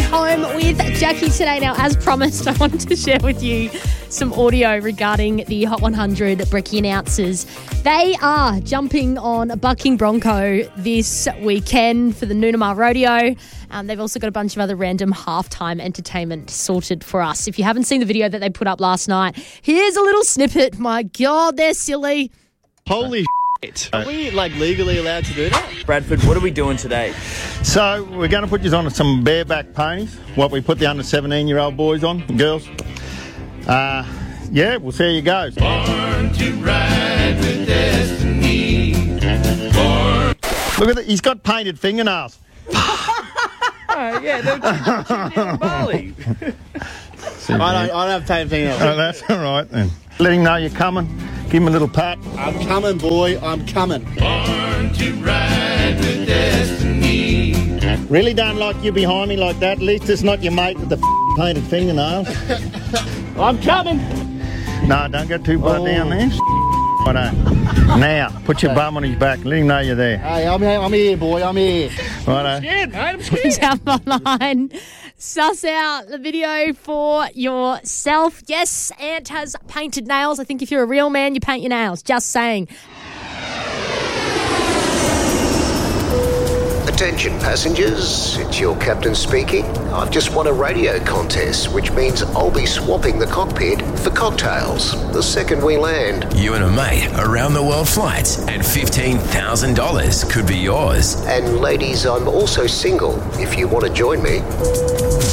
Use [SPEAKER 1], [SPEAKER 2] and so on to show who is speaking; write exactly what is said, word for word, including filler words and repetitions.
[SPEAKER 1] home with Jackie today. Now, as promised, I wanted to share with you some audio regarding the Hot one hundred Brekkie announcers. They are jumping on Bucking Bronco this weekend for the Noonamar Rodeo. Um, they've also got a bunch of other random halftime entertainment sorted for us. If you haven't seen the video that they put up last night, here's a little snippet. My God, they're silly.
[SPEAKER 2] Holy shit. Are we, like, legally allowed to do that? Bradford, what are we doing today?
[SPEAKER 3] So, we're going to put you on some bareback ponies, what we put the under seventeen-year-old boys on, girls. Uh, yeah, we'll see how you go.
[SPEAKER 4] Born to ride with destiny. Born.
[SPEAKER 3] Look at that, he's got painted fingernails.
[SPEAKER 2] Oh, yeah, they're in Bali. I don't, I don't have painted fingernails.
[SPEAKER 3] Oh, that's all right then. Let him know you're coming. Give him a little pat.
[SPEAKER 2] I'm coming, boy. I'm coming.
[SPEAKER 4] Born to ride with destiny.
[SPEAKER 3] Really don't like you behind me like that. At least it's not your mate with the f- painted fingernails.
[SPEAKER 2] I'm coming.
[SPEAKER 3] No, don't get too far
[SPEAKER 2] Oh.
[SPEAKER 3] down there. Righto. Now, put your bum on his back. Let him know you're there.
[SPEAKER 2] Hey, I'm here, I'm here, boy. I'm here.
[SPEAKER 3] Righto.
[SPEAKER 2] Scared, mate. I'm scared.
[SPEAKER 1] Jump online. Suss out the video for yourself. Yes, Ant has painted nails. I think if you're a real man, you paint your nails. Just saying.
[SPEAKER 5] Attention passengers, it's your captain speaking. I've just won a radio contest, which means I'll be swapping the cockpit for cocktails the second we land.
[SPEAKER 6] You and a mate around the world flights and fifteen thousand dollars could be yours.
[SPEAKER 5] And ladies, I'm also single if you want to join me.